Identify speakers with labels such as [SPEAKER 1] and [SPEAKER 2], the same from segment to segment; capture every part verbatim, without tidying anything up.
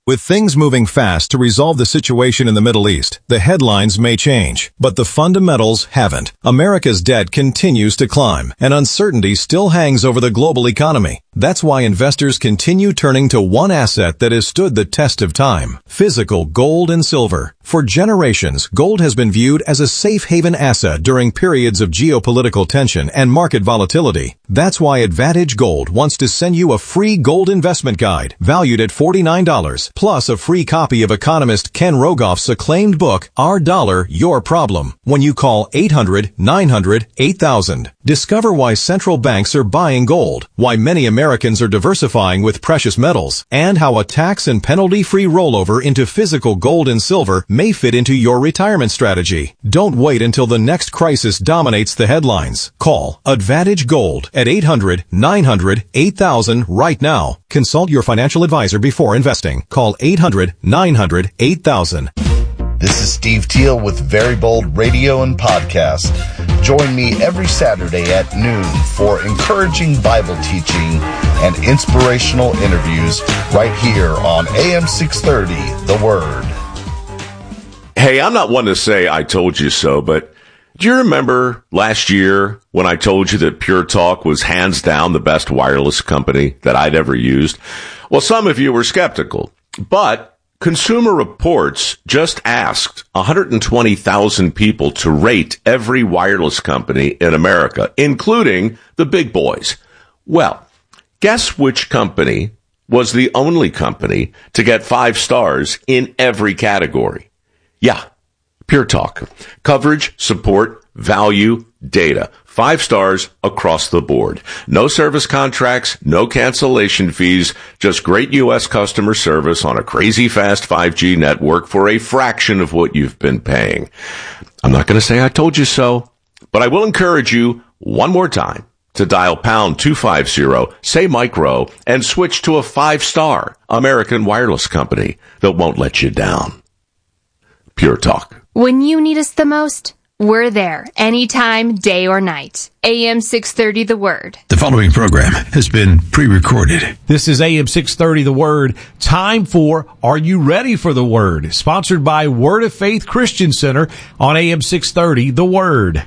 [SPEAKER 1] With things moving fast to resolve the situation in the Middle East, the headlines may change, but the fundamentals haven't. America's debt continues to climb, and uncertainty still hangs over the global economy. That's why investors continue turning to one asset that has stood the test of time: physical gold and silver. For generations, gold has been viewed as a safe haven asset during periods of geopolitical tension and market volatility. That's why Advantage Gold wants to send you a free gold investment guide valued at forty-nine dollars, plus a free copy of economist Ken Rogoff's acclaimed book, Our Dollar, Your Problem, when you call eight hundred, nine hundred, eight thousand. Discover why central banks are buying gold, why many Americans are diversifying with precious metals, and how a tax and penalty-free rollover into physical gold and silver may fit into your retirement strategy. Don't wait until the next crisis dominates the headlines. Call Advantage Gold at eight hundred, nine hundred, eight thousand right now. Consult your financial advisor before investing. Call eight hundred, nine hundred, eight thousand.
[SPEAKER 2] This is Steve Teal with Very Bold Radio and Podcast. Join me every Saturday at noon for encouraging Bible teaching and inspirational interviews right here on A M six thirty, The Word.
[SPEAKER 3] Hey, I'm not one to say I told you so, but do you remember last year when I told you that Pure Talk was hands down the best wireless company that I'd ever used? Well, some of you were skeptical, but Consumer Reports just asked one hundred twenty thousand people to rate every wireless company in America, including the big boys. Well, guess which company was the only company to get five stars in every category? Yeah, Pure Talk. Coverage, support, value, data. Five stars across the board. No service contracts, no cancellation fees, just great U S customer service on a crazy fast five G network for a fraction of what you've been paying. I'm not going to say I told you so, but I will encourage you one more time to dial pound two fifty, say micro, and switch to a five-star American wireless company that won't let you down. Pure Talk.
[SPEAKER 4] When you need us the most, we're there, anytime, day or night. A M six thirty, The Word.
[SPEAKER 5] The following program has been pre-recorded.
[SPEAKER 6] This is A M six thirty, The Word. Time for Are You Ready for the Word? Sponsored by Word of Faith Christian Center on A M six thirty, The Word.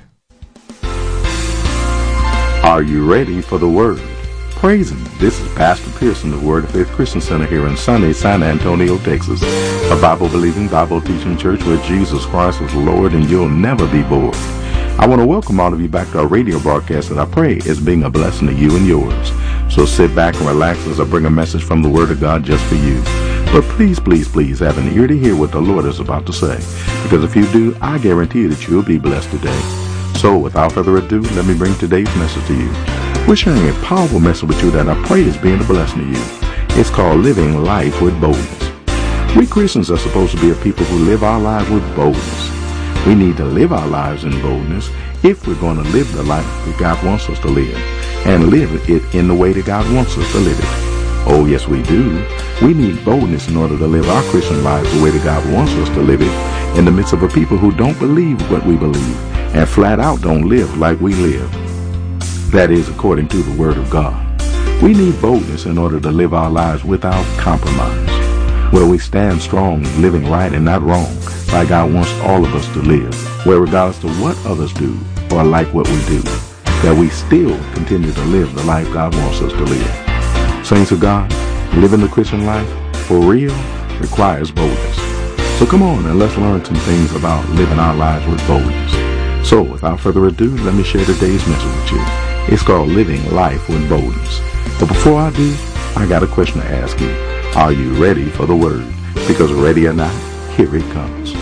[SPEAKER 7] Are you ready for the Word? Praise Him. This is Pastor Pearson of Word of Faith Christian Center here in sunny San Antonio, Texas. A Bible-believing, Bible-teaching church where Jesus Christ is Lord and you'll never be bored. I want to welcome all of you back to our radio broadcast that I pray is being a blessing to you and yours. So sit back and relax as I bring a message from the Word of God just for you. But please, please, please have an ear to hear what the Lord is about to say. Because if you do, I guarantee that you'll be blessed today. So without further ado, let me bring today's message to you. We're sharing a powerful message with you that I pray is being a blessing to you. It's called Living Life with Boldness. We Christians are supposed to be a people who live our lives with boldness. We need to live our lives in boldness if we're going to live the life that God wants us to live, and live it in the way that God wants us to live it. Oh, yes, we do. We need boldness in order to live our Christian lives the way that God wants us to live it in the midst of a people who don't believe what we believe and flat out don't live like we live. That is according to the Word of God. We need boldness in order to live our lives without compromise, where we stand strong, living right and not wrong, like God wants all of us to live, where regardless of what others do or like what we do, that we still continue to live the life God wants us to live. Saints of God, living the Christian life for real requires boldness. So come on and let's learn some things about living our lives with boldness. So without further ado, let me share today's message with you. It's called Living Life with Boldness. But before I do, I got a question to ask you. Are you ready for the Word? Because ready or not, here it comes.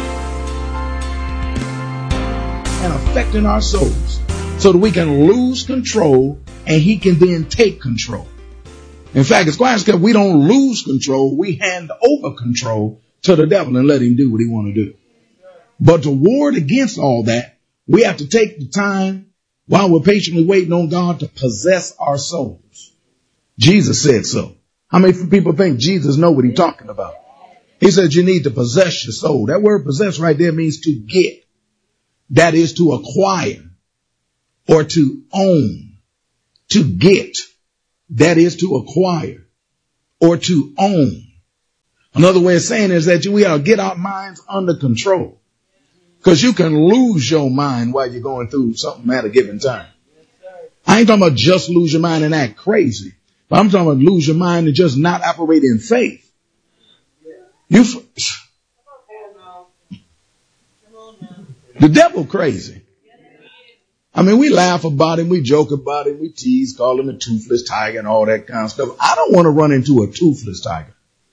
[SPEAKER 8] And affecting our souls so that we can lose control and He can then take control. In fact, it's quite because we don't lose control, we hand over control to the devil and let him do what he want to do. But to ward against all that, we have to take the time while we're patiently waiting on God to possess our souls. Jesus said so. How many people think Jesus know what he's talking about? He said you need to possess your soul. That word possess right there means to get. That is to acquire or to own. To get. That is to acquire or to own. Another way of saying it is that we ought to get our minds under control. Because you can lose your mind while you're going through something at a given time. I ain't talking about just lose your mind and act crazy. But I'm talking about lose your mind and just not operate in faith. You, the devil crazy. I mean, we laugh about him, we joke about him, we tease, call him a toothless tiger and all that kind of stuff. I don't want to run into a toothless tiger.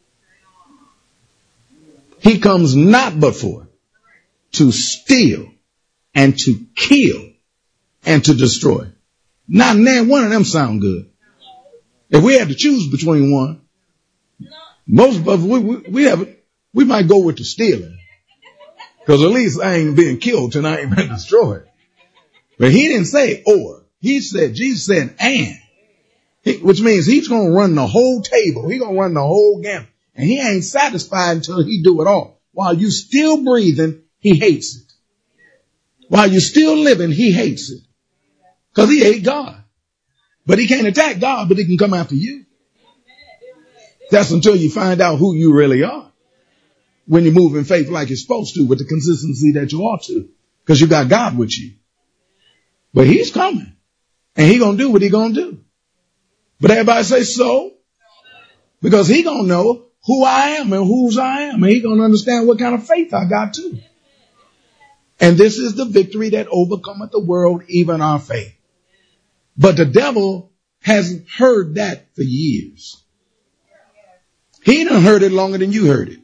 [SPEAKER 8] He comes not but for to steal and to kill and to destroy. Not nan one of them sound good. If we had to choose between one, most of us, we, we, we have, we might go with the stealing. Because at least I ain't being killed till I ain't been destroyed. But he didn't say or. He said, Jesus said and. He, which means he's going to run the whole table. He's going to run the whole gamut. And he ain't satisfied until he do it all. While you still breathing, he hates it. While you're still living, he hates it. Because he hate God. But he can't attack God, but he can come after you. That's until you find out who you really are. When you move in faith like you're supposed to with the consistency that you ought to. Because you got God with you. But he's coming. And he gonna do what he gonna do. But everybody say so. Because he gonna know who I am and whose I am. And he gonna understand what kind of faith I got too. And this is the victory that overcometh the world, even our faith. But the devil hasn't heard that for years. He done heard it longer than you heard it.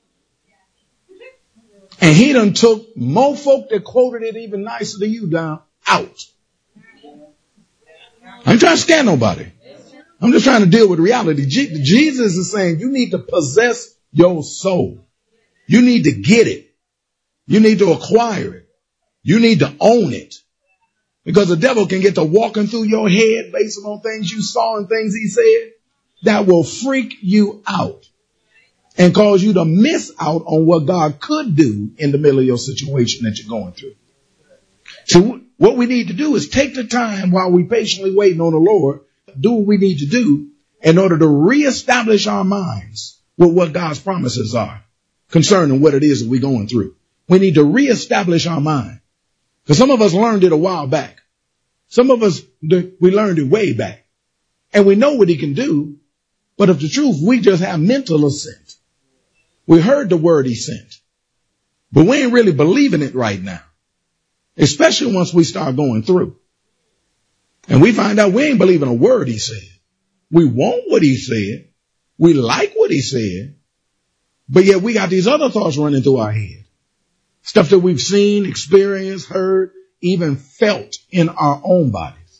[SPEAKER 8] And he done took more folk that quoted it even nicer than you down out. I ain't trying to scare nobody. I'm just trying to deal with reality. Je- Jesus is saying you need to possess your soul. You need to get it. You need to acquire it. You need to own it. Because the devil can get to walking through your head based on things you saw and things he said that will freak you out and cause you to miss out on what God could do in the middle of your situation that you're going through. So what we need to do is take the time while we patiently waiting on the Lord, do what we need to do in order to reestablish our minds with what God's promises are concerning what it is that we're going through. We need to reestablish our mind. Because some of us learned it a while back. Some of us, we learned it way back. And we know what he can do. But of the truth, we just have mental assent. We heard the word he sent. But we ain't really believing it right now. Especially once we start going through. And we find out we ain't believing a word he said. We want what he said. We like what he said. But yet we got these other thoughts running through our head. Stuff that we've seen, experienced, heard, even felt in our own bodies.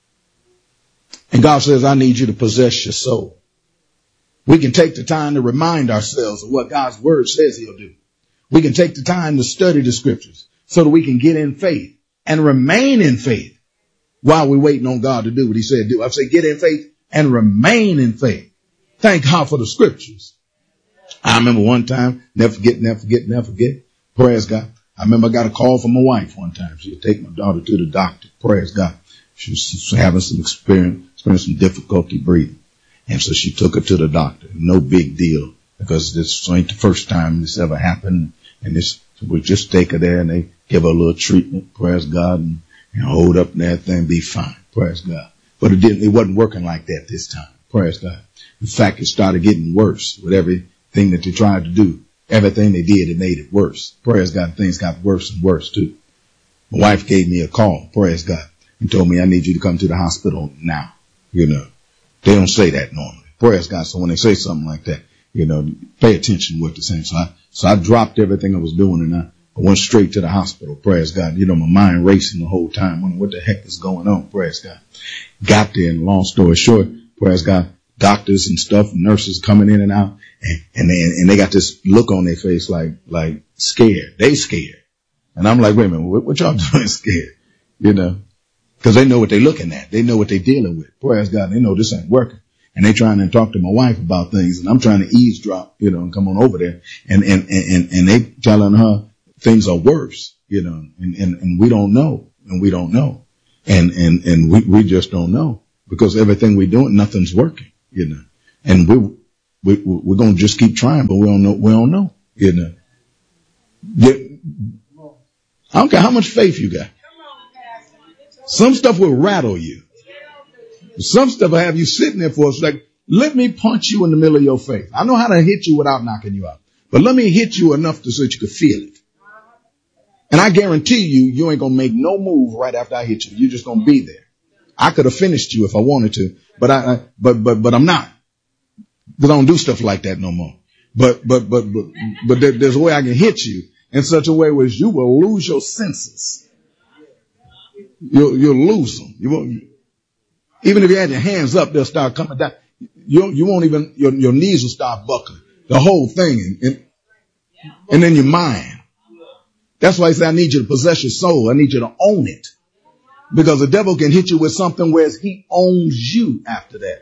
[SPEAKER 8] And God says, I need you to possess your soul. We can take the time to remind ourselves of what God's word says he'll do. We can take the time to study the scriptures so that we can get in faith and remain in faith while we're waiting on God to do what he said do. I say get in faith and remain in faith. Thank God for the scriptures. I remember one time, never forget, never forget, never forget. Praise God. I remember I got a call from my wife one time. She would take my daughter to the doctor. Praise God. She was having some experience, experiencing some difficulty breathing. And so she took her to the doctor. No big deal because this ain't the first time this ever happened. And this, we just take her there and they give her a little treatment. Praise God. And, and hold up and everything be fine. Praise God. But it didn't, it wasn't working like that this time. Praise God. In fact, it started getting worse with everything that they tried to do. Everything they did, it made it worse. Praise God. Things got worse and worse too. My wife gave me a call. Praise God. And told me I need you to come to the hospital now. You know, they don't say that normally. Praise God. So when they say something like that, you know, pay attention to what they're saying. So I, so I dropped everything I was doing and I, I went straight to the hospital. Praise God. You know, my mind racing the whole time. Wondering what the heck is going on. Praise God. Got there and long story short, praise God, doctors and stuff, nurses coming in and out. And, and they, and they got this look on their face like, like scared. They scared. And I'm like, wait a minute, what, what y'all doing scared? You know, cause they know what they're looking at. They know what they're dealing with. Praise God. They know this ain't working. And they trying to talk to my wife about things and I'm trying to eavesdrop, you know, and come on over there. And, and, and, and they telling her things are worse, you know, and, and, and we don't know and we don't know. And, and, and we, we just don't know because everything we're doing, nothing's working, you know, and we, we, we're going to just keep trying, but we don't know. We don't know. You know. I don't care how much faith you got. Some stuff will rattle you. Some stuff will have you sitting there for us like, let me punch you in the middle of your face. I know how to hit you without knocking you out, but let me hit you enough so that you can feel it. And I guarantee you, you ain't going to make no move right after I hit you. You're just going to be there. I could have finished you if I wanted to, but I, I but, but, but I'm not. Because I don't do stuff like that no more. But, but, but, but, but there, there's a way I can hit you in such a way where you will lose your senses. You'll, you'll lose them. You won't, even if you had your hands up, they'll start coming down. You, you won't even, your, your knees will start buckling. The whole thing. And, and, and then your mind. That's why he said, I need you to possess your soul. I need you to own it. Because the devil can hit you with something whereas he owns you after that.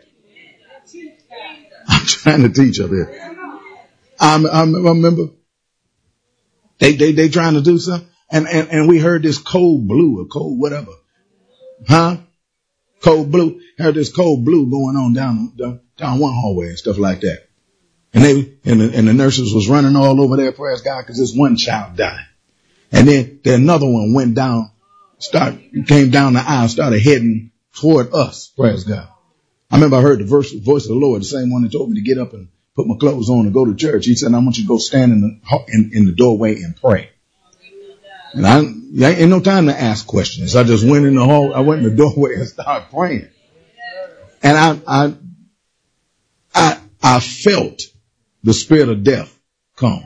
[SPEAKER 8] I'm trying to teach up here. I, I remember they, they, they trying to do something. And, and, and we heard this cold blue or cold whatever. Huh? Cold blue. Heard this cold blue going on down, down, down one hallway and stuff like that. And they, and the, and the nurses was running all over there, praise God, because this one child died. And then, then another one went down, start, came down the aisle, started heading toward us, praise God. I remember I heard the voice, voice of the Lord, the same one that told me to get up and put my clothes on and go to church. He said, I want you to go stand in the, in, in the doorway and pray. And I, I ain't no time to ask questions. I just went in the hall, I went in the doorway and started praying. And I, I, I, I felt the spirit of death come.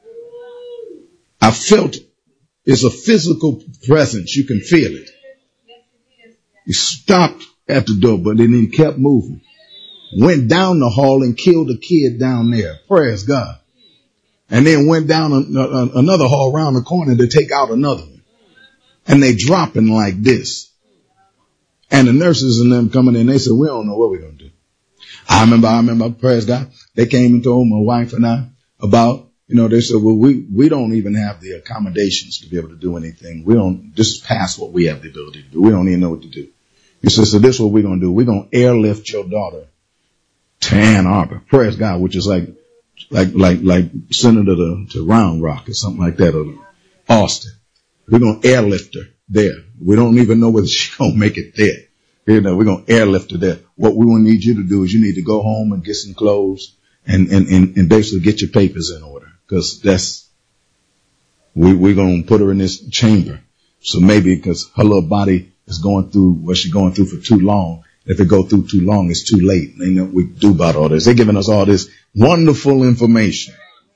[SPEAKER 8] I felt it's a physical presence. You can feel it. He stopped at the door, but then he kept moving. Went down the hall and killed a kid down there. Praise God. And then went down a, a, another hall around the corner to take out another one. And they dropping like this. And the nurses and them coming in, they said, we don't know what we're going to do. I remember, I remember, praise God, they came and told my wife and I about, you know, they said, well, we, we don't even have the accommodations to be able to do anything. We don't, this is past what we have the ability to do. We don't even know what to do. He said, so this is what we're going to do. We're going to airlift your daughter to Ann Arbor, praise God, which is like, like, like, like Senator to, to Round Rock or something like that, or Austin. We're going to airlift her there. We don't even know whether she's going to make it there. You know, we're going to airlift her there. What we will need you to do is you need to go home and get some clothes and, and, and, and basically get your papers in order. Cause that's, we, we're going to put her in this chamber. So maybe because her little body is going through what she's going through for too long. If it go through too long, it's too late. They know what we do about all this. They're giving us all this wonderful information.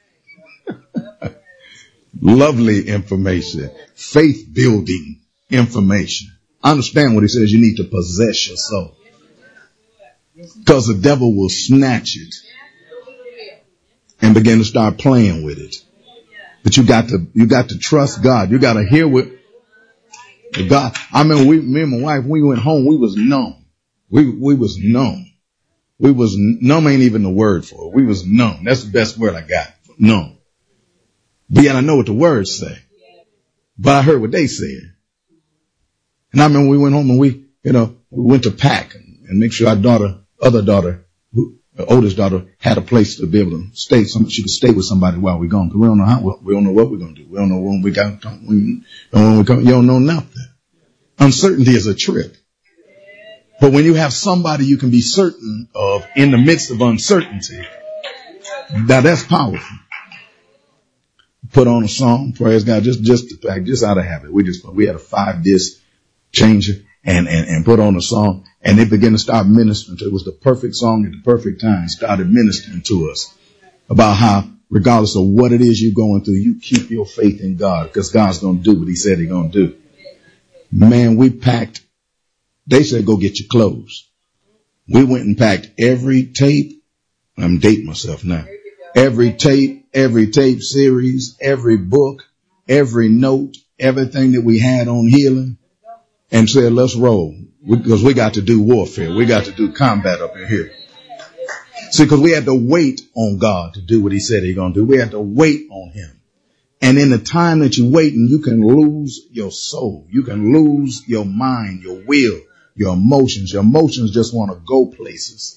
[SPEAKER 8] Lovely information. Faith building information. Understand what he says. You need to possess your soul. Because the devil will snatch it and begin to start playing with it. But you got to, you got to trust God. You got to hear what God. I mean, we, me and my wife, we went home. We was numb. We, we was numb. We was numb ain't even the word for it. We was numb. That's the best word I got. Numb. But yet I know what the words say. But I heard what they said. And I remember we went home and we, you know, we went to pack and, and make sure our daughter, other daughter, who, the oldest daughter, had a place to be able to stay. Some, she could stay with somebody while we're gone. Because we don't know how, we don't know what we're going to do. We don't know when we got, we don't know when we come, you don't know nothing. Uncertainty is a trip. But when you have somebody you can be certain of in the midst of uncertainty, now that's powerful. Put on a song, praise God, just, just, just out of habit. We just, we had a five disc changer and, and, and put on a song and they began to start ministering to it. It was the perfect song at the perfect time. Started ministering to us about how regardless of what it is you're going through, you keep your faith in God because God's going to do what he said he's going to do. Man, we packed. They said, go get your clothes. We went and packed every tape. I'm dating myself now. Every tape, every tape series, every book, every note, everything that we had on healing and said, let's roll because we got to do warfare. We got to do combat up in here. See, because we had to wait on God to do what he said he's going to do. We had to wait on him. And in the time that you're waiting, you can lose your soul. You can lose your mind, your will, your emotions. Your emotions just want to go places.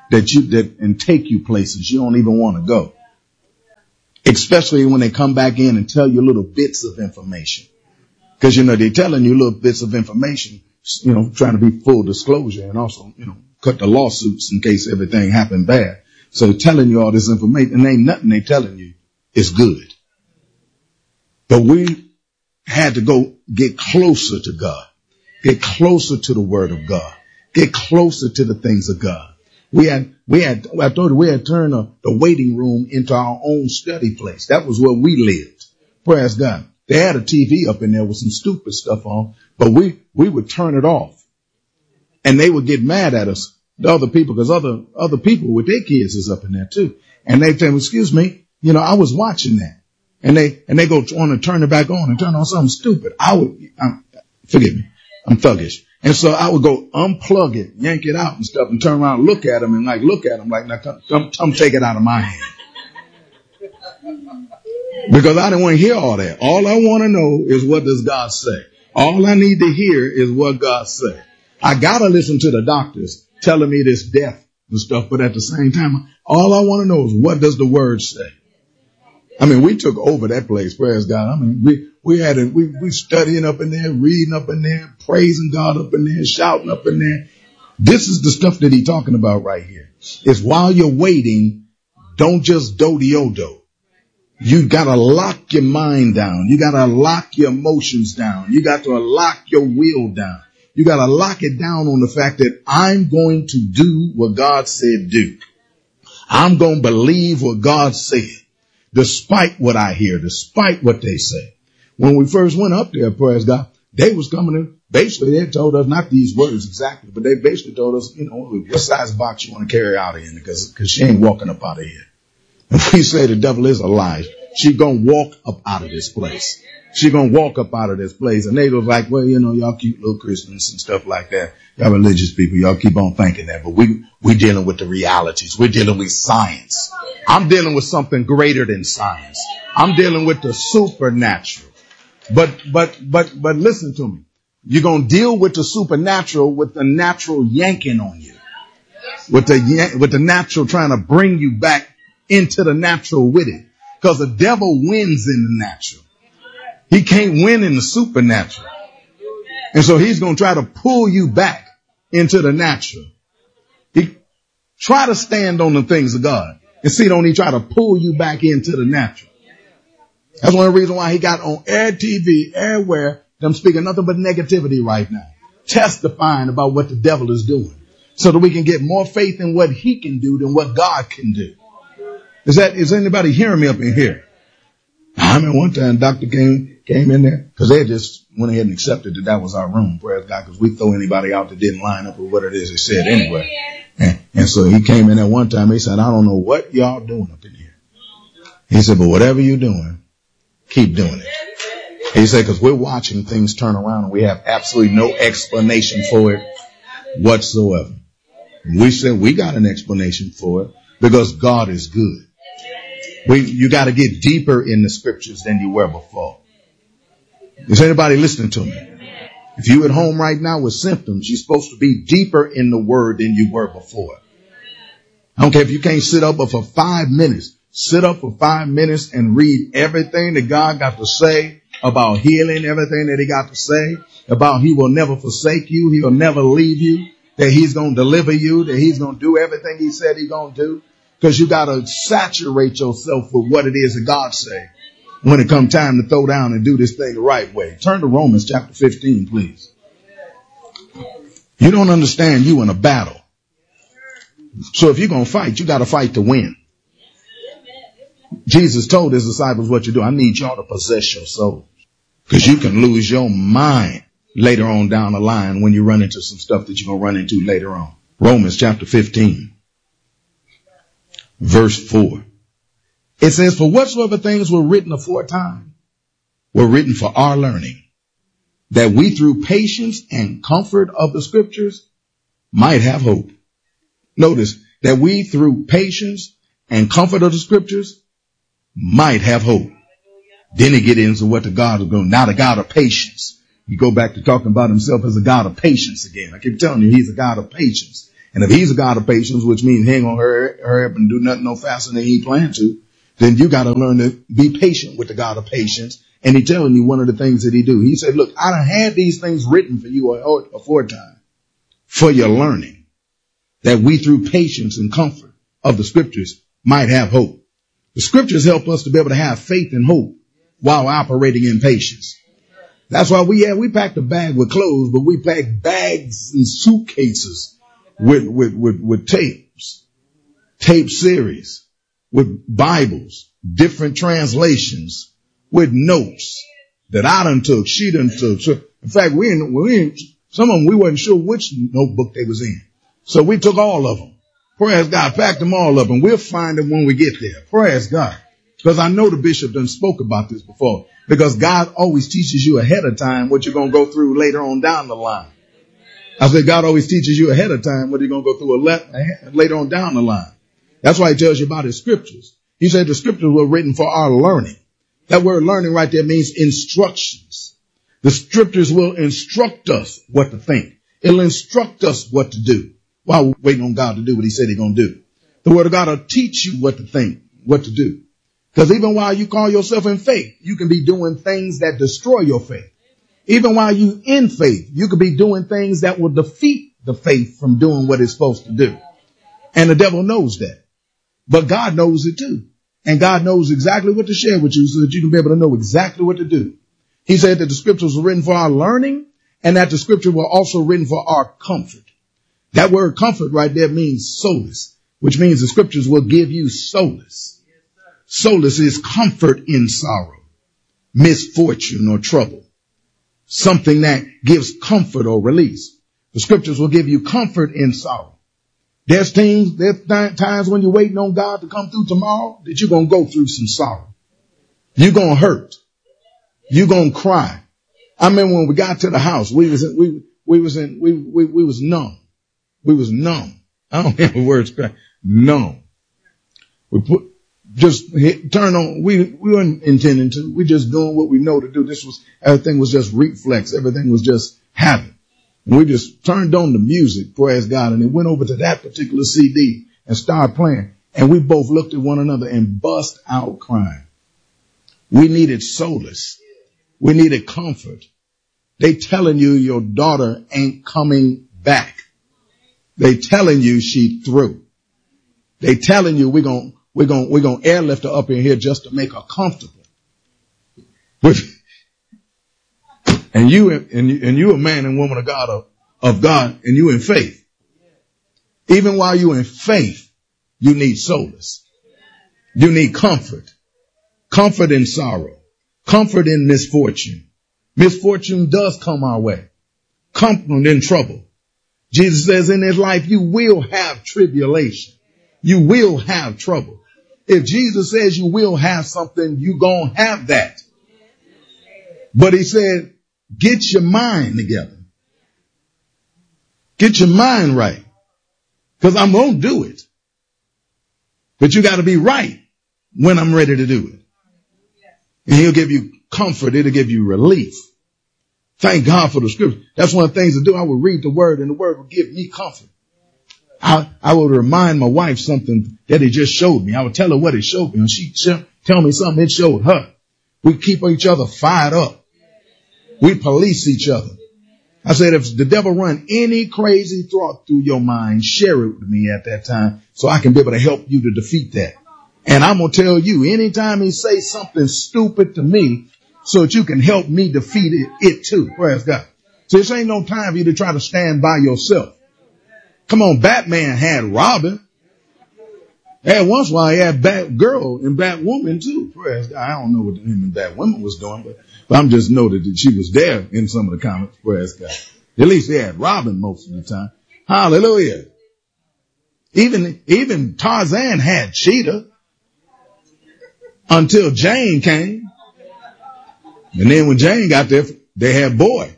[SPEAKER 8] that you, that, and take you places you don't even want to go. Especially when they come back in and tell you little bits of information. Cause you know, they're telling you little bits of information, you know, trying to be full disclosure and also, you know, cut the lawsuits in case everything happened bad. So telling you all this information, and ain't nothing they telling you is good. But we had to go get closer to God, get closer to the word of God, get closer to the things of God. We had, we had, I told you, we had turned a, the waiting room into our own study place. That was where we lived. Praise God. They had a T V up in there with some stupid stuff on, but we, we would turn it off and they would get mad at us, the other people, because other, other people with their kids is up in there too. And they tell me, excuse me, you know, I was watching that. And they, and they go want to turn it back on and turn on something stupid. I would, I'm, forgive me, I'm thuggish. And so I would go unplug it, yank it out and stuff and turn around and look at them and like, look at them like, now come, come, come take it out of my hand. Because I didn't want to hear all that. All I want to know is what does God say? All I need to hear is what God said. I got to listen to the doctors telling me this death and stuff. But at the same time, all I want to know is what does the word say? I mean, we took over that place, praise God. I mean, we, we had it, we, we studying up in there, reading up in there, praising God up in there, shouting up in there. This is the stuff that he's talking about right here. It's while you're waiting, don't just do-de-o-do. You gotta lock your mind down. You gotta lock your emotions down. You got to lock your will down. You gotta lock it down on the fact that I'm going to do what God said do. I'm going to believe what God said. Despite what I hear, despite what they say. When we first went up there, praise God, they was coming in. Basically, they told us, not these words exactly, but they basically told us, you know, what size box you want to carry out of here, because, because she ain't walking up out of here. If we say the devil is a lie, she gonna walk up out of this place. She gonna walk up out of this place. And they was like, well, you know, y'all cute little Christians and stuff like that. Y'all religious people, y'all keep on thinking that, but we, we dealing with the realities. We're dealing with science. I'm dealing with something greater than science. I'm dealing with the supernatural. But, but, but, but listen to me. You're going to deal with the supernatural with the natural yanking on you. With the, with the natural trying to bring you back into the natural with it. Because the devil wins in the natural. He can't win in the supernatural. And so he's going to try to pull you back into the natural. He try to stand on the things of God. And see, don't he try to pull you back into the natural? That's one of the reasons why he got on air T V, everywhere, them speaking nothing but negativity right now, testifying about what the devil is doing, so that we can get more faith in what he can do than what God can do. Is that, is anybody hearing me up in here? I mean, one time doctor came, came in there, because they just went ahead and accepted that that was our room, praise God, because we throw anybody out that didn't line up with what it is they said anyway. And, and so he came in there one time, he said, I don't know what y'all doing up in here. He said, but whatever you're doing, keep doing it. He said, because we're watching things turn around and we have absolutely no explanation for it whatsoever. We said we got an explanation for it because God is good. We, you got to get deeper in the scriptures than you were before. Is anybody listening to me? If you at home right now with symptoms, you're supposed to be deeper in the word than you were before. I don't care if you can't sit up for five minutes. Sit up for five minutes and read everything that God got to say about healing, everything that he got to say about he will never forsake you. He will never leave you, that he's going to deliver you, that he's going to do everything he said he's going to do. Because you got to saturate yourself with what it is that God say when it come time to throw down and do this thing the right way. Turn to Romans chapter fifteen, please. You don't understand you in a battle. So if you're going to fight, you got to fight to win. Jesus told his disciples what you do. I need y'all to possess your soul, because you can lose your mind later on down the line when you run into some stuff that you're going to run into later on. Romans chapter fifteen, verse four. It says, for whatsoever things were written aforetime were written for our learning, that we through patience and comfort of the scriptures might have hope. Notice that we through patience and comfort of the scriptures might have hope. Then he get into what the God is going, now the God of patience. You go back to talking about himself as a God of patience again. I keep telling you, he's a God of patience. And if he's a God of patience, which means he ain't gonna hurry, hurry up and do nothing no faster than he planned to, then you got to learn to be patient with the God of patience. And he's telling you one of the things that he do. He said, look, I done had these things written for you aforetime for your learning, that we through patience and comfort of the scriptures might have hope. The scriptures help us to be able to have faith and hope while operating in patience. That's why we, yeah, we packed a bag with clothes, but we packed bags and suitcases with, with, with, with tapes, tape series, with Bibles, different translations, with notes that I done took, she done took. So, in fact, we in, we in, some of them, we wasn't sure which notebook they was in. So we took all of them. Praise God, packed them all up, and we'll find them when we get there. Praise God. Because I know the bishop done spoke about this before. Because God always teaches you ahead of time what you're going to go through later on down the line. I said God always teaches you ahead of time what you're going to go through a le- later on down the line. That's why he tells you about his scriptures. He said the scriptures were written for our learning. That word learning right there means instructions. The scriptures will instruct us what to think. It'll instruct us what to do while we're waiting on God to do what he said he's going to do. The word of God will teach you what to think, what to do. Because even while you call yourself in faith, you can be doing things that destroy your faith. Even while you in faith, you could be doing things that will defeat the faith from doing what it's supposed to do. And the devil knows that. But God knows it too. And God knows exactly what to share with you so that you can be able to know exactly what to do. He said that the scriptures were written for our learning and that the scripture were also written for our comfort. That word comfort right there means solace, which means the scriptures will give you solace. Solace is comfort in sorrow, misfortune, or trouble. Something that gives comfort or release. The scriptures will give you comfort in sorrow. There's things, there's times when you're waiting on God to come through tomorrow that you're going to go through some sorrow. You're going to hurt. You're going to cry. I remember when we got to the house, we was in, we, we was in, we, we, we was numb. We was numb. I don't have the words correct. Numb. We put, just hit, turn on, we, we weren't intending to. We just doing what we know to do. This was, everything was just reflex. Everything was just habit. And we just turned on the music, praise God, and it went over to that particular C D and started playing. And we both looked at one another and bust out crying. We needed solace. We needed comfort. They telling you your daughter ain't coming back. They telling you she through. They telling you we're going, we're going, we're going to airlift her up in here just to make her comfortable. And you, and you, and you a man and woman of God, of, of God, and you in faith. Even while you in faith, you need solace. You need comfort. Comfort in sorrow. Comfort in misfortune. Misfortune does come our way. Comfort in trouble. Jesus says in his life, you will have tribulation. You will have trouble. If Jesus says you will have something, you gonna have that. But he said, get your mind together. Get your mind right. Because I'm going to do it. But you got to be right when I'm ready to do it. And he'll give you comfort. It'll give you relief. Thank God for the scripture. That's one of the things to do. I would read the word and the word would give me comfort. I, I would remind my wife something that he just showed me. I would tell her what it showed me. And she'd tell me something it showed her. We keep each other fired up. We police each other. I said, if the devil run any crazy thought through your mind, share it with me at that time so I can be able to help you to defeat that. And I'm going to tell you, anytime he says something stupid to me so that you can help me defeat it, it too. Praise God. So this ain't no time for you to try to stand by yourself. Come on, Batman had Robin. And once while he had Batgirl and Batwoman too. Praise God. I don't know what him and Batwoman was doing, but, but I'm just noted that she was there in some of the comics. Praise God. At least they had Robin most of the time. Hallelujah. Even, even Tarzan had Cheetah until Jane came. And then when Jane got there, they had Boy.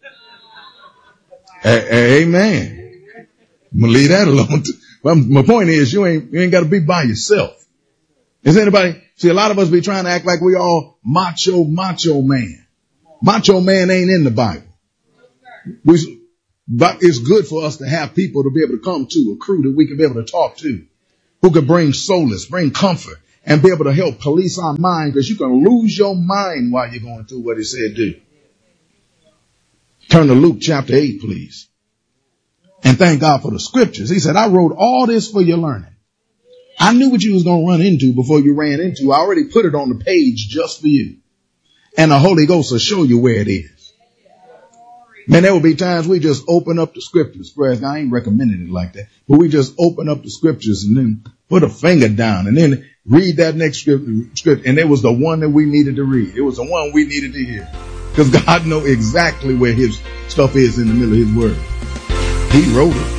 [SPEAKER 8] A- amen. I'm going to leave that alone. Well, my point is, you ain't, you ain't got to be by yourself. Is anybody, see, a lot of us be trying to act like we all macho, macho man. Macho man ain't in the Bible. We, But it's good for us to have people to be able to come to, a crew that we can be able to talk to, who can bring solace, bring comfort, and be able to help police our mind, because you can lose your mind while you're going through what he said do. Turn to Luke chapter eight, please. And thank God for the scriptures. He said, I wrote all this for your learning. I knew what you was going to run into before you ran into. I already put it on the page just for you. And the Holy Ghost will show you where it is. Man, there will be times we just open up the scriptures. I ain't recommending it like that. But we just open up the scriptures and then put a finger down and then read that next script. And it was the one that we needed to read. It was the one we needed to hear. Because God knows exactly where his stuff is in the middle of his word. He wrote it.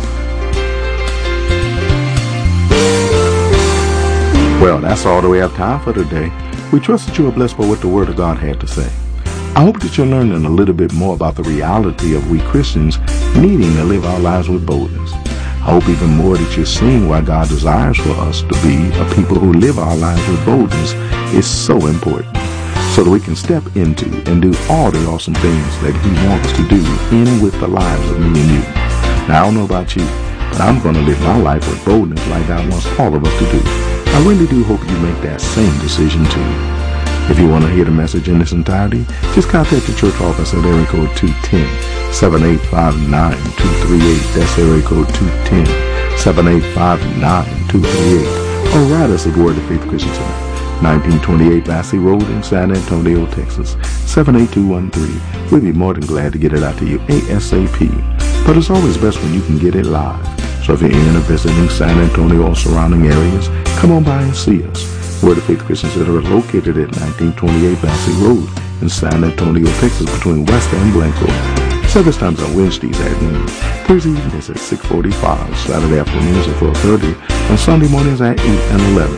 [SPEAKER 7] Well, that's all that we have time for today. We trust that you are blessed by what the Word of God had to say. I hope that you're learning a little bit more about the reality of we Christians needing to live our lives with boldness. I hope even more that you're seeing why God desires for us to be a people who live our lives with boldness is so important, so that we can step into and do all the awesome things that he wants to do in with the lives of me and you. Now, I don't know about you, but I'm going to live my life with boldness like God wants all of us to do. I really do hope you make that same decision too. If you want to hear the message in its entirety, just contact the church office at area code two one zero, seven eight five nine, two three eight. That's area code two one zero, seven eight five nine, two three eight. Or write us at Word of Faith Christian Center, nineteen twenty-eight Bassey Road in San Antonio, Texas, seven eight two one three. We'll be more than glad to get it out to you ASAP. But it's always best when you can get it live. So if you're in or visiting San Antonio or surrounding areas, come on by and see us. Word of Faith Christian Center is located at nineteen twenty-eight Bassey Road in San Antonio, Texas, between West and Blanco. Service times on Wednesdays at noon, Thursday evenings at six forty-five, Saturday afternoons at four thirty, and Sunday mornings at eight and eleven.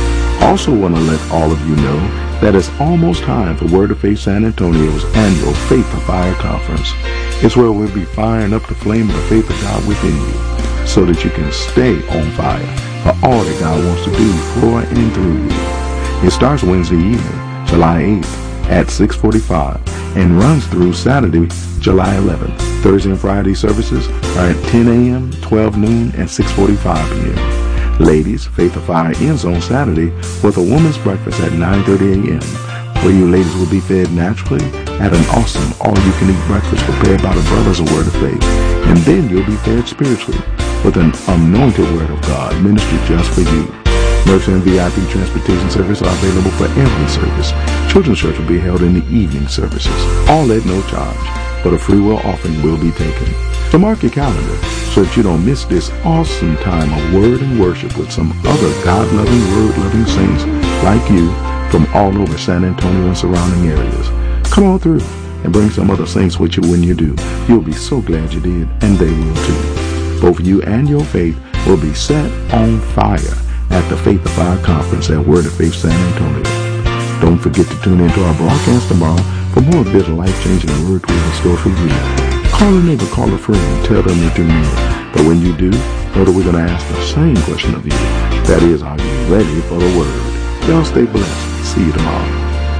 [SPEAKER 7] Also want to let all of you know that it's almost time for Word of Faith San Antonio's annual Faith of Fire Conference. It's where we'll be firing up the flame of the faith of God within you, so that you can stay on fire for all that God wants to do for and through you. It starts Wednesday evening, July eighth at six forty-five and runs through Saturday, July eleventh. Thursday and Friday services are at ten a.m., twelve noon, and six forty-five p.m. Ladies, Faith of Fire ends on Saturday with a woman's breakfast at nine thirty a.m., where you ladies will be fed naturally at an awesome all-you-can-eat breakfast prepared by the Brothers of Word of Faith. And then you'll be fed spiritually with an anointed Word of God ministered just for you. Nursery and V I P transportation service are available for every service. Children's church will be held in the evening services, all at no charge, but a free will offering will be taken. So mark your calendar so that you don't miss this awesome time of word and worship with some other God-loving, word-loving saints like you from all over San Antonio and surrounding areas. Come on through and bring some other saints with you when you do. You'll be so glad you did, and they will too. Both you and your faith will be set on fire at the Faith of Fire Conference at Word of Faith San Antonio. Don't forget to tune into our broadcast tomorrow for more of this life-changing word we have in store for you. Call a neighbor, call a friend, tell them that you're near. But when you do, know that we're going to ask the same question of you. That is, are you ready for the word? Y'all stay blessed. See you tomorrow.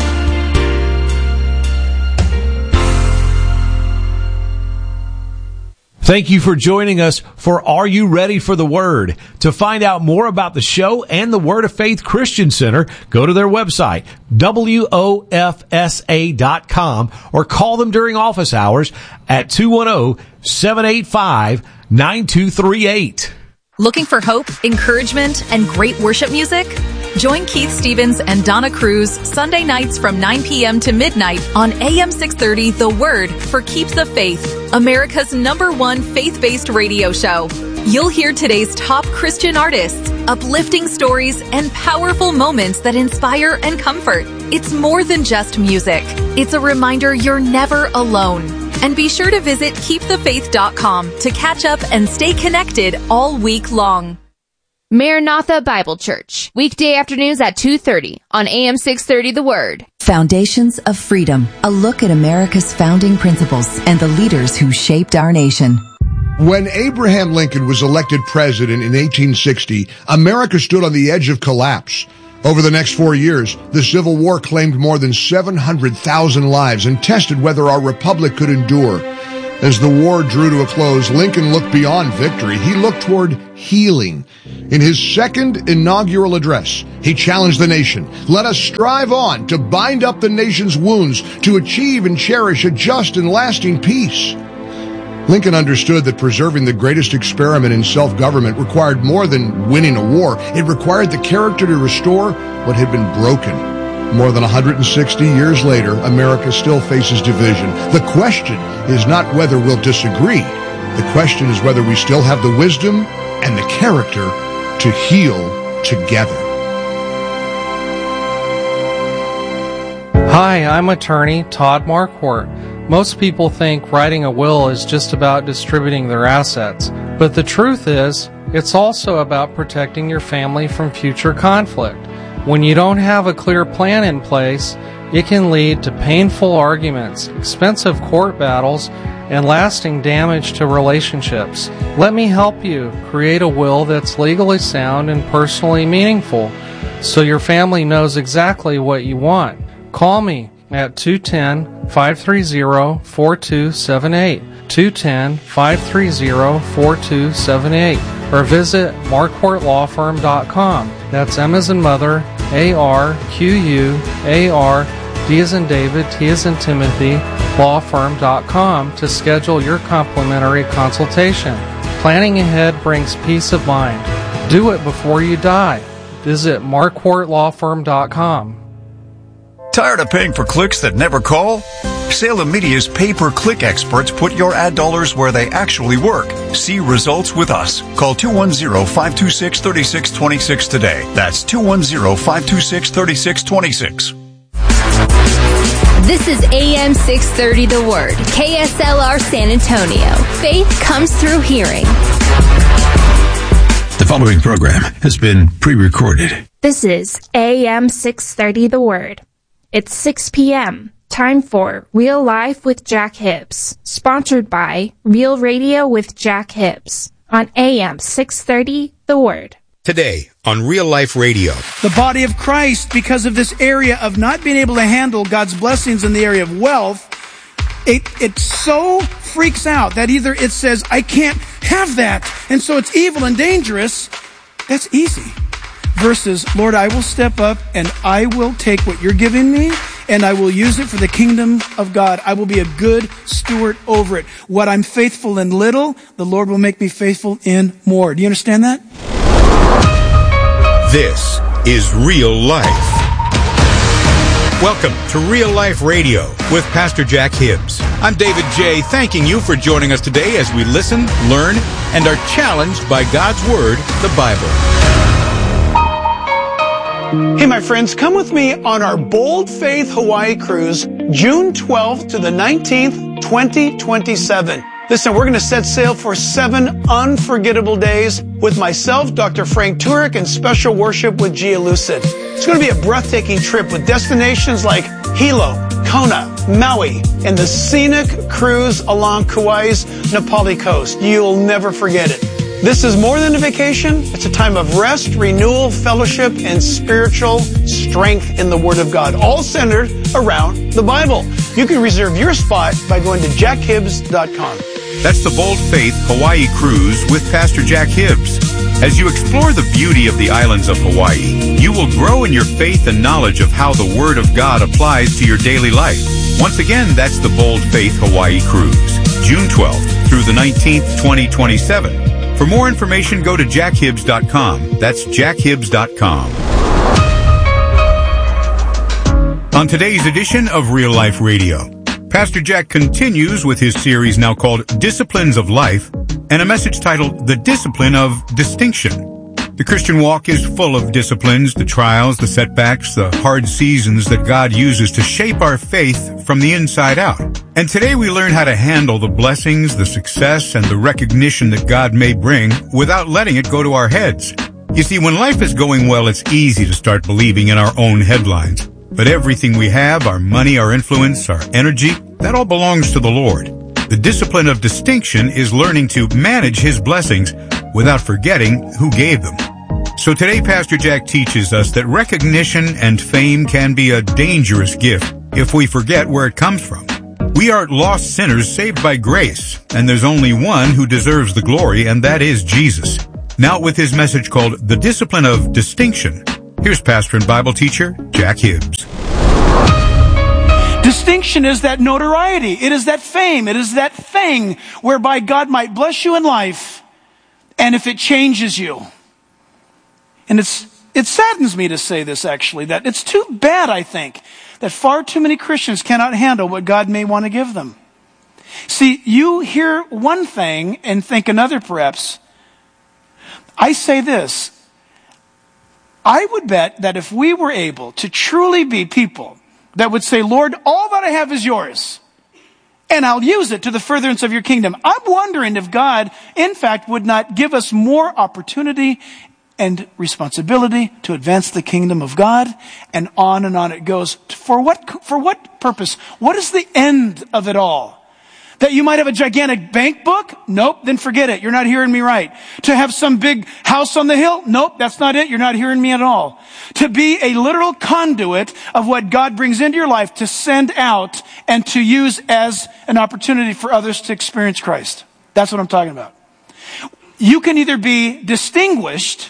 [SPEAKER 6] Thank you for joining us for Are You Ready for the Word? To find out more about the show and the Word of Faith Christian Center, go to their website, W O F S A dot com, or call them during office hours at two one zero, seven eight five, nine two three eight.
[SPEAKER 9] Looking for hope, encouragement, and great worship music? Join Keith Stevens and Donna Cruz Sunday nights from nine p.m. to midnight on A M six thirty The Word for Keep the Faith, America's number one faith-based radio show. You'll hear today's top Christian artists, uplifting stories, and powerful moments that inspire and comfort. It's more than just music. It's a reminder you're never alone. And be sure to visit keep the faith dot com to catch up and stay connected all week long.
[SPEAKER 4] Maranatha Bible Church, weekday afternoons at two thirty on A M six thirty The Word.
[SPEAKER 10] Foundations of Freedom, a look at America's founding principles and the leaders who shaped our nation.
[SPEAKER 11] When Abraham Lincoln was elected president in eighteen sixty, America stood on the edge of collapse. Over the next four years, the Civil War claimed more than seven hundred thousand lives and tested whether our republic could endure. As the war drew to a close, Lincoln looked beyond victory. He looked toward healing. In his second inaugural address, he challenged the nation. Let us strive on to bind up the nation's wounds, to achieve and cherish a just and lasting peace. Lincoln understood that preserving the greatest experiment in self-government required more than winning a war. It required the character to restore what had been broken. More than one hundred sixty years later, America still faces division. The question is not whether we'll disagree. The question is whether we still have the wisdom and the character to heal together.
[SPEAKER 12] Hi, I'm attorney Todd Marquardt. Most people think writing a will is just about distributing their assets, but the truth is, it's also about protecting your family from future conflict. When you don't have a clear plan in place, it can lead to painful arguments, expensive court battles, and lasting damage to relationships. Let me help you create a will that's legally sound and personally meaningful, so your family knows exactly what you want. Call me at two one zero, five three zero, four two seven eight, two one zero, five three zero, four two seven eight, or visit marquardt law firm dot com. That's M as in mother, A R Q U A R, D as in David, T as in Timothy, law firm dot com to schedule your complimentary consultation. Planning ahead brings peace of mind. Do it before you die. Visit marquardt law firm dot com.
[SPEAKER 13] Tired of paying for clicks that never call? Salem Media's pay-per-click experts put your ad dollars where they actually work. See results with us. Call two one zero, five two six, three six two six today. That's two one zero, five two six, three six two six.
[SPEAKER 4] This is A M six thirty The Word, K S L R San Antonio. Faith comes through hearing.
[SPEAKER 5] The following program has been pre-recorded.
[SPEAKER 14] This is A M six thirty The Word. It's six p.m. Time for Real Life with Jack Hibbs, sponsored by Real Radio with Jack Hibbs on A M six thirty The Word.
[SPEAKER 15] Today on Real Life Radio.
[SPEAKER 16] The body of Christ, because of this area of not being able to handle God's blessings in the area of wealth, it, it so freaks out that either it says, I can't have that, and so it's evil and dangerous. That's easy. Versus, Lord, I will step up and I will take what you're giving me and I will use it for the kingdom of God. I will be a good steward over it. What I'm faithful in little, the Lord will make me faithful in more. Do you understand that?
[SPEAKER 15] This is Real Life. Welcome to Real Life Radio with Pastor Jack Hibbs. I'm David J., thanking you for joining us today as we listen, learn, and are challenged by God's Word, the Bible.
[SPEAKER 16] Hey, my friends, come with me on our Bold Faith Hawaii cruise, June twelfth to the nineteenth, twenty twenty-seven. Listen, we're going to set sail for seven unforgettable days with myself, Doctor Frank Turek, and special worship with Gia Lucid. It's going to be a breathtaking trip with destinations like Hilo, Kona, Maui, and the scenic cruise along Kauai's Napali coast. You'll never forget it. This is more than a vacation. It's a time of rest, renewal, fellowship, and spiritual strength in the Word of God, all centered around the Bible. You can reserve your spot by going to jack hibbs dot com.
[SPEAKER 15] That's the Bold Faith Hawaii Cruise with Pastor Jack Hibbs. As you explore the beauty of the islands of Hawaii, you will grow in your faith and knowledge of how the Word of God applies to your daily life. Once again, that's the Bold Faith Hawaii Cruise, June twelfth through the nineteenth, twenty twenty-seven. For more information, go to jack hibbs dot com. That's jack hibbs dot com. On today's edition of Real Life Radio, Pastor Jack continues with his series now called Disciplines of Life, and a message titled The Discipline of Distinction. The Christian walk is full of disciplines, the trials, the setbacks, the hard seasons that God uses to shape our faith from the inside out. And today we learn how to handle the blessings, the success, and the recognition that God may bring without letting it go to our heads. You see, when life is going well, it's easy to start believing in our own headlines. But everything we have, our money, our influence, our energy, that all belongs to the Lord. The discipline of distinction is learning to manage His blessings without forgetting who gave them. So today, Pastor Jack teaches us that recognition and fame can be a dangerous gift if we forget where it comes from. We are lost sinners saved by grace, and there's only one who deserves the glory, and that is Jesus. Now with his message called The Discipline of Distinction, here's pastor and Bible teacher Jack Hibbs.
[SPEAKER 16] Distinction is that notoriety. It is that fame. It is that thing whereby God might bless you in life, and if it changes you. And it's it saddens me to say this, actually, that it's too bad, I think, that far too many Christians cannot handle what God may want to give them. See, you hear one thing and think another, perhaps. I say this. I would bet that if we were able to truly be people that would say, Lord, all that I have is yours, and I'll use it to the furtherance of your kingdom. I'm wondering if God, in fact, would not give us more opportunity and responsibility to advance the kingdom of God, and on and on it goes. For what, for what purpose? What is the end of it all? That you might have a gigantic bank book? Nope, then forget it. You're not hearing me right. To have some big house on the hill? Nope, that's not it. You're not hearing me at all. To be a literal conduit of what God brings into your life to send out and to use as an opportunity for others to experience Christ. That's what I'm talking about. You can either be distinguished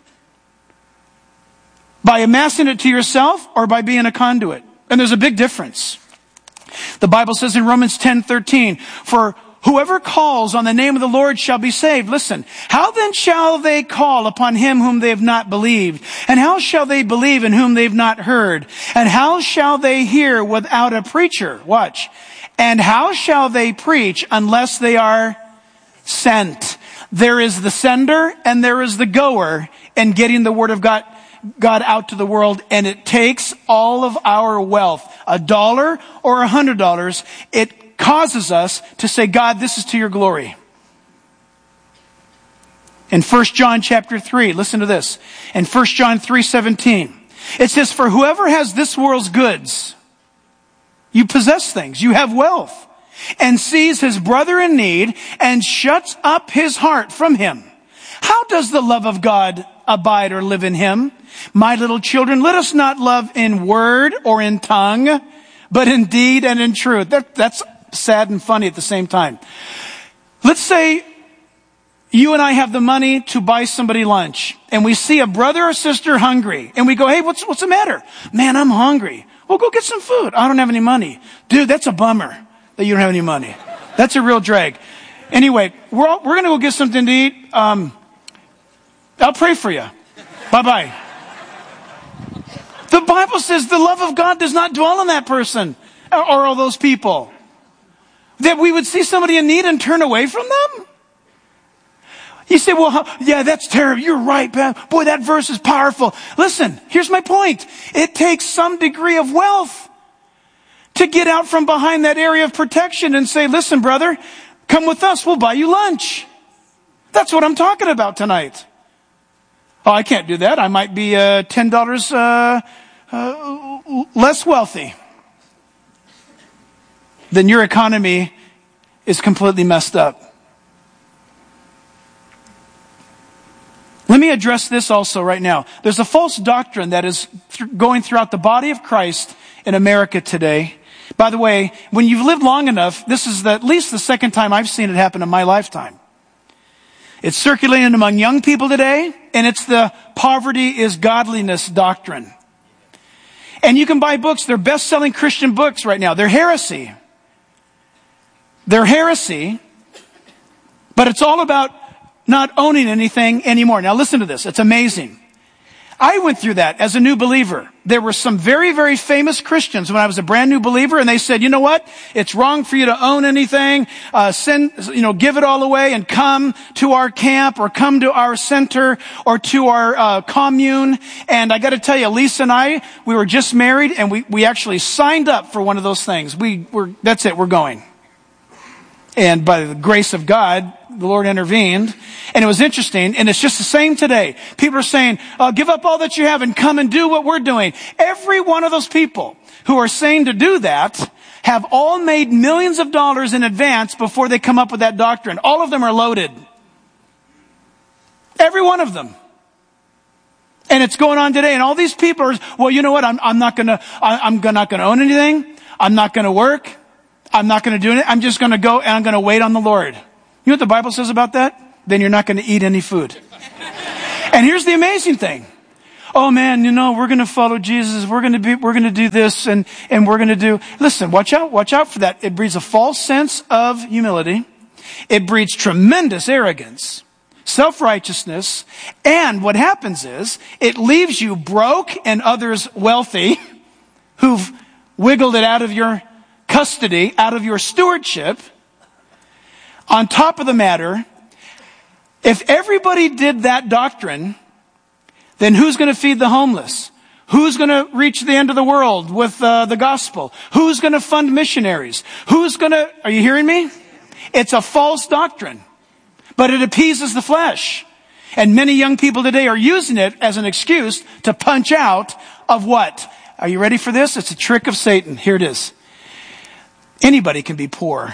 [SPEAKER 16] by amassing it to yourself or by being a conduit. And there's a big difference. The Bible says in Romans ten thirteen, for whoever calls on the name of the Lord shall be saved. Listen, how then shall they call upon him whom they have not believed? And how shall they believe in whom they have not heard? And how shall they hear without a preacher? Watch. And how shall they preach unless they are sent? There is the sender and there is the goer in getting the word of God God out to the world, and it takes all of our wealth, a dollar or a hundred dollars. It causes us to say, God, this is to your glory. In First John chapter three, listen to this. In First John three seventeen, it says, for whoever has this world's goods, you possess things, you have wealth, and sees his brother in need and shuts up his heart from him, how does the love of God abide or live in him? My little children, let us not love in word or in tongue, but in deed and in truth. That, that's sad and funny at the same time. Let's say you and I have the money to buy somebody lunch, and we see a brother or sister hungry, and we go, hey, what's, what's the matter? Man, I'm hungry. Well, go get some food. I don't have any money. Dude, that's a bummer that you don't have any money. That's a real drag. Anyway, we're, all, we're going to go get something to eat. Um, I'll pray for you. Bye-bye. The Bible says the love of God does not dwell in that person or, or all those people. That we would see somebody in need and turn away from them? You say, well, how, yeah, that's terrible. You're right, man. Boy, that verse is powerful. Listen, here's my point. It takes some degree of wealth to get out from behind that area of protection and say, listen, brother, come with us. We'll buy you lunch. That's what I'm talking about tonight. Oh, I can't do that. I might be uh, ten dollars uh, uh, less wealthy. Then your economy is completely messed up. Let me address this also right now. There's a false doctrine that is th- going throughout the body of Christ in America today. By the way, when you've lived long enough, this is the, at least the second time I've seen it happen in my lifetime. It's circulating among young people today, and it's the poverty is godliness doctrine. And you can buy books. They're best-selling Christian books right now. They're heresy. They're heresy, but it's all about not owning anything anymore. Now listen to this. It's amazing. I went through that as a new believer. There were some very, very famous Christians when I was a brand new believer, and they said, you know what? It's wrong for you to own anything. Uh, send, you know, give it all away and come to our camp or come to our center or to our uh, commune. And I got to tell you, Lisa and I, we were just married, and we, we actually signed up for one of those things. We were, that's it, we're going. And by the grace of God, the Lord intervened. And it was interesting. And it's just the same today. People are saying, uh, give up all that you have and come and do what we're doing. Every one of those people who are saying to do that have all made millions of dollars in advance before they come up with that doctrine. All of them are loaded. Every one of them. And it's going on today. And all these people are, well, you know what? I'm, I'm not going to, I'm not going to own anything. I'm not going to work. I'm not going to do it. I'm just going to go and I'm going to wait on the Lord. You know what the Bible says about that? Then you're not going to eat any food. And here's the amazing thing. Oh man, you know, we're going to follow Jesus. We're going to be, we're going to do this and, and we're going to do, listen, watch out, watch out for that. It breeds a false sense of humility. It breeds tremendous arrogance, self-righteousness. And what happens is it leaves you broke and others wealthy who've wiggled it out of your custody, out of your stewardship. On top of the matter, if everybody did that doctrine, then who's going to feed the homeless? Who's going to reach the end of the world with uh, the gospel? Who's going to fund missionaries? Who's going to, are you hearing me? It's a false doctrine, but it appeases the flesh. And many young people today are using it as an excuse to punch out of what? Are you ready for this? It's a trick of Satan. Here it is. Anybody can be poor,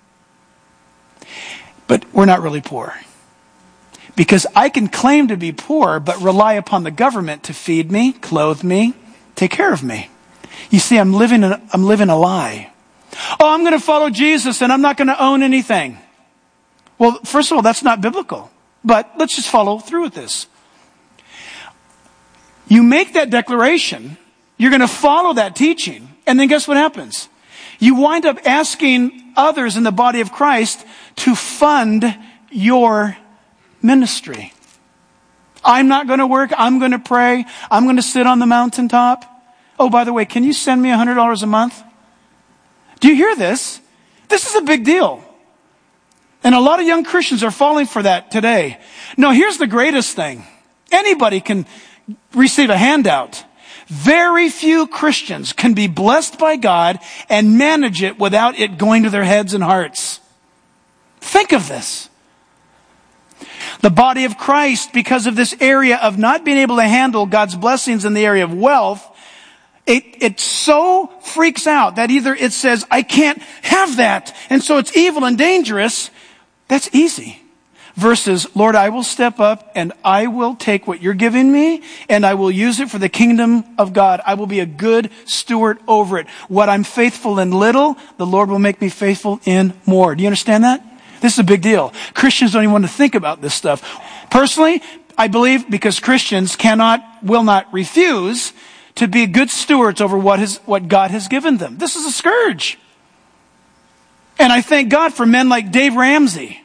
[SPEAKER 16] but we're not really poor. Because I can claim to be poor, but rely upon the government to feed me, clothe me, take care of me. You see, I'm living a, I'm living a lie. Oh, I'm going to follow Jesus and I'm not going to own anything. Well, first of all, that's not biblical. But let's just follow through with this. You make that declaration, you're going to follow that teaching, and then guess what happens? You wind up asking others in the body of Christ to fund your ministry. I'm not going to work. I'm going to pray. I'm going to sit on the mountaintop. Oh, by the way, can you send me one hundred dollars a month? Do you hear this? This is a big deal. And a lot of young Christians are falling for that today. No, here's the greatest thing. Anybody can receive a handout. Very few Christians can be blessed by God and manage it without it going to their heads and hearts. Think of this. The body of Christ, because of this area of not being able to handle God's blessings in the area of wealth, it, it so freaks out that either it says, I can't have that, and so it's evil and dangerous. That's easy. Versus, Lord, I will step up and I will take what you're giving me and I will use it for the kingdom of God. I will be a good steward over it. What I'm faithful in little, the Lord will make me faithful in more. Do you understand that? This is a big deal. Christians don't even want to think about this stuff. Personally, I believe because Christians cannot, will not refuse to be good stewards over what has, what God has given them. This is a scourge. And I thank God for men like Dave Ramsey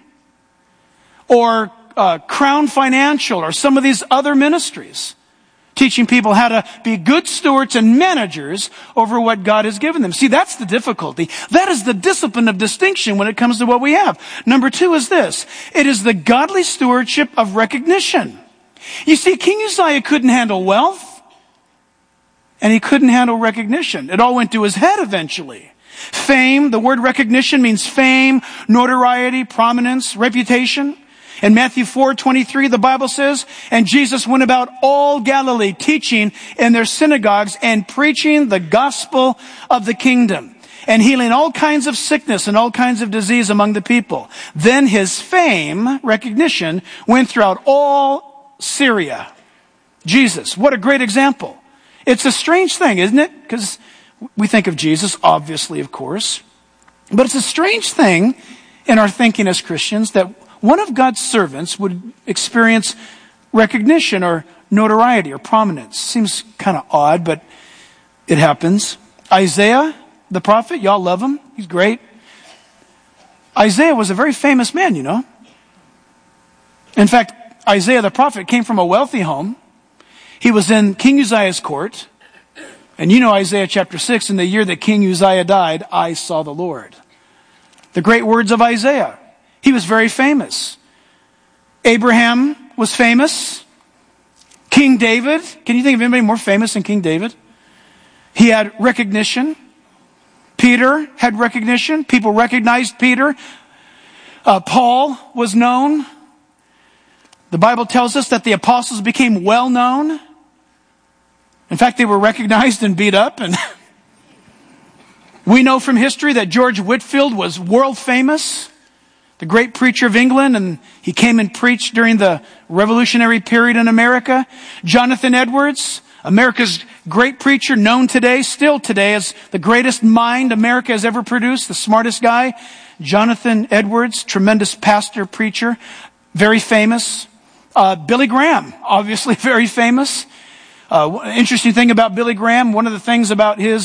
[SPEAKER 16] or uh, Crown Financial or some of these other ministries teaching people how to be good stewards and managers over what God has given them. See, that's the difficulty. That is the discipline of distinction when it comes to what we have. Number two is this. It is the godly stewardship of recognition. You see, King Uzziah couldn't handle wealth, and he couldn't handle recognition. It all went to his head eventually. Fame, the word recognition means fame, notoriety, prominence, reputation. In Matthew four twenty-three, the Bible says, and Jesus went about all Galilee, teaching in their synagogues and preaching the gospel of the kingdom and healing all kinds of sickness and all kinds of disease among the people. Then his fame, recognition, went throughout all Syria. Jesus, what a great example. It's a strange thing, isn't it? Because we think of Jesus, obviously, of course. But it's a strange thing in our thinking as Christians that one of God's servants would experience recognition or notoriety or prominence. Seems kind of odd, but it happens. Isaiah, the prophet, y'all love him. He's great. Isaiah was a very famous man, you know. In fact, Isaiah the prophet came from a wealthy home. He was in King Uzziah's court. And you know Isaiah chapter six, in the year that King Uzziah died, I saw the Lord. The great words of Isaiah. He was very famous. Abraham was famous. King David. Can you think of anybody more famous than King David? He had recognition. Peter had recognition. People recognized Peter. Uh, Paul was known. The Bible tells us that the apostles became well known. In fact, they were recognized and beat up. And we know from history that George Whitefield was world famous. The great preacher of England, and he came and preached during the revolutionary period in America. Jonathan Edwards, America's great preacher, known today, still today, as the greatest mind America has ever produced, the smartest guy, Jonathan Edwards, tremendous pastor, preacher, very famous. Uh, Billy Graham, obviously very famous. Uh, interesting thing about Billy Graham, one of the things about his